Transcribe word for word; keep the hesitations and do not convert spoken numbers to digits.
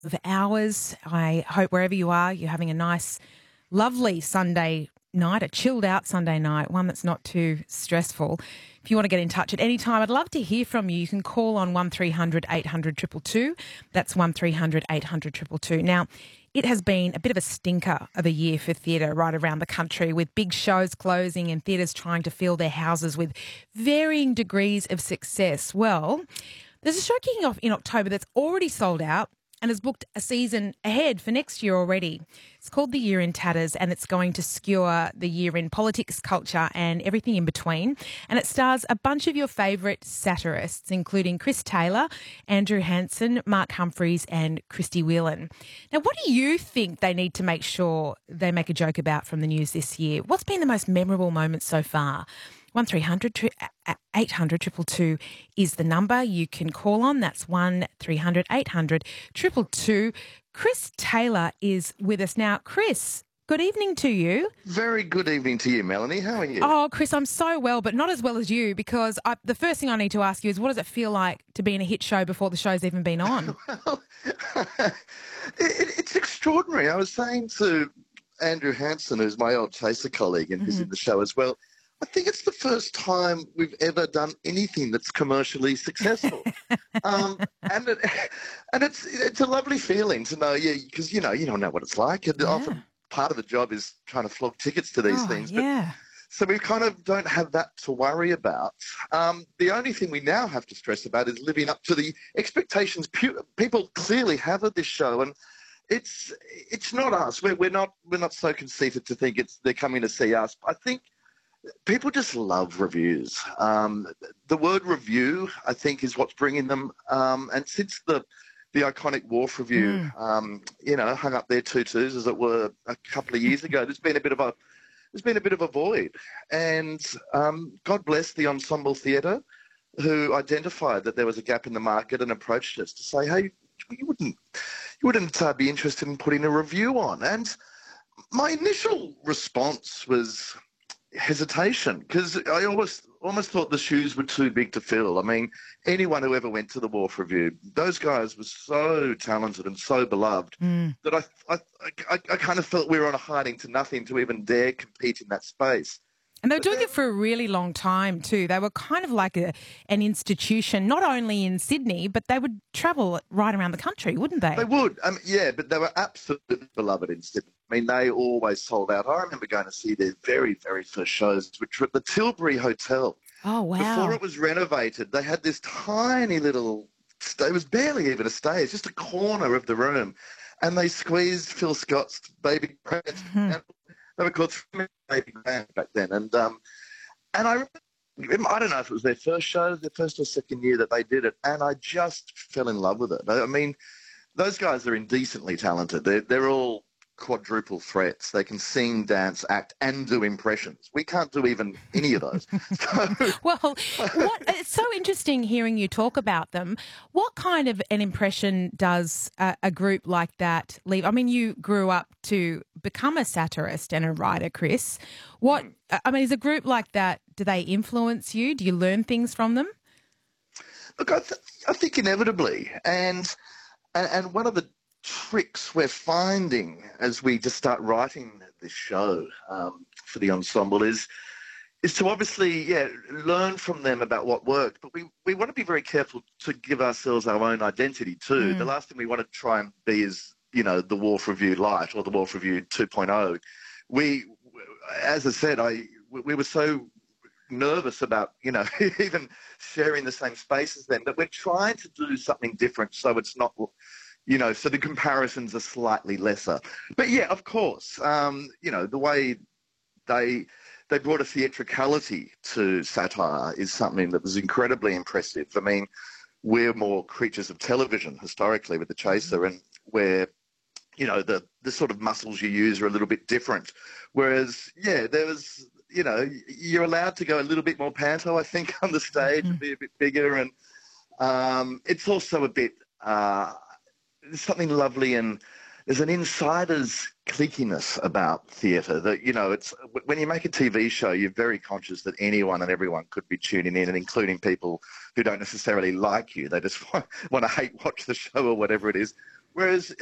of hours. I hope wherever you are, you're having a nice, lovely Sunday night, a chilled out Sunday night, one that's not too stressful. If you want to get in touch at any time, I'd love to hear from you. You can call on one three hundred eight hundred two two two. That's one three hundred eight hundred two two two. Now, it has been a bit of a stinker of a year for theatre right around the country, with big shows closing and theatres trying to fill their houses with varying degrees of success. Well, there's a show kicking off in October that's already sold out and has booked a season ahead for next year already. It's called The Year in Tatters, and it's going to skewer the year in politics, culture and everything in between. And it stars a bunch of your favourite satirists, including Chris Taylor, Andrew Hansen, Mark Humphries and Christy Whelan. Now, what do you think they need to make sure they make a joke about from the news this year? What's been the most memorable moment so far? one three hundred eight hundred two two two is the number you can call on. That's one three hundred eight hundred two two two. Chris Taylor is with us now. Chris, good evening to you. Very good evening to you, Melanie. How are you? Oh, Chris, I'm so well, but not as well as you, because I, the first thing I need to ask you is, what does it feel like to be in a hit show before the show's even been on? Well, it, it's extraordinary. I was saying to Andrew Hansen, who's my old Chaser colleague and who's Mm-hmm. in the show as well, I think it's the first time we've ever done anything that's commercially successful, um, and it, and it's it's a lovely feeling to know, yeah, because you know you don't know what it's like, and Yeah. often part of the job is trying to flog tickets to these Oh, things. But, yeah. so we kind of don't have that to worry about. Um, the only thing we now have to stress about is living up to the expectations pu- people clearly have of this show, and it's it's not us. We're, we're not we're not so conceited to think it's they're coming to see us. I think people just love reviews. Um, the word review, I think, is what's bringing them. Um, and since the the iconic Wharf review, Mm. um, you know, hung up their tutus, as it were, a couple of years ago, there's been a bit of a there's been a bit of a void. And um, God bless the Ensemble Theatre, who identified that there was a gap in the market and approached us to say, hey, you wouldn't you wouldn't uh, be interested in putting a review on. And my initial response was hesitation, because I almost almost thought the shoes were too big to fill. I mean, anyone who ever went to the Wharf Review, those guys were so talented and so beloved Mm. that I, I, I, I kind of felt we were on a hiding to nothing to even dare compete in that space. And they were doing it for a really long time too. They were kind of like a, an institution, not only in Sydney, but they would travel right around the country, wouldn't they? They would, um, yeah, but they were absolutely beloved in Sydney. I mean, they always sold out. I remember going to see their very, very first shows, which were at the Tilbury Hotel. Oh, wow. Before it was renovated, they had this tiny little, it was barely even a stage, just a corner of the room. And they squeezed Phil Scott's Baby Grand. Mhm. They were called Baby Grand back then. And um, and I remember, I don't know if it was their first show, their first or second year that they did it, and I just fell in love with it. I mean, those guys are indecently talented. They're, they're all quadruple threats. They can sing, dance, act, and do impressions. We can't do even any of those. So, Well, what, it's so interesting hearing you talk about them. What kind of an impression does a, a group like that leave? I mean, you grew up to become a satirist and a writer, Chris. What, I mean, is a group like that, do they influence you? Do you learn things from them? look, I, th- I think inevitably. And, and and one of the tricks we're finding as we just start writing this show um, for the ensemble is is to obviously, yeah, learn from them about what worked. But we, we want to be very careful to give ourselves our own identity too. Mm. The last thing we want to try and be is, you know, the Wharf Review Light or the Wharf Review two point oh. We, as I said, I we were so nervous about, you know, even sharing the same space as them, that we're trying to do something different so it's not, you know, so the comparisons are slightly lesser. But yeah, of course, um, you know, the way they they brought a theatricality to satire is something that was incredibly impressive. I mean, we're more creatures of television historically with the Chaser, and where, you know, the the sort of muscles you use are a little bit different. Whereas, yeah, there was, you know, you're allowed to go a little bit more panto, I think, on the stage and be a bit bigger, and um, it's also a bit. Uh, There's something lovely, and there's an insider's cliquiness about theatre that, you know, it's when you make a T V show, you're very conscious that anyone and everyone could be tuning in, and including people who don't necessarily like you. They just want, want to hate watch the show or whatever it is. Whereas